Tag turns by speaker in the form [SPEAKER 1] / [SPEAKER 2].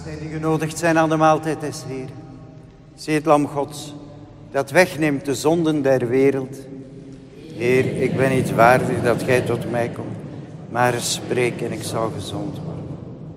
[SPEAKER 1] Zij die genodigd zijn aan de maaltijd des Heeren. Zie het lam Gods, dat wegneemt de zonden der wereld. Heer, ik ben niet waardig dat gij tot mij komt, maar spreek en ik zal gezond worden.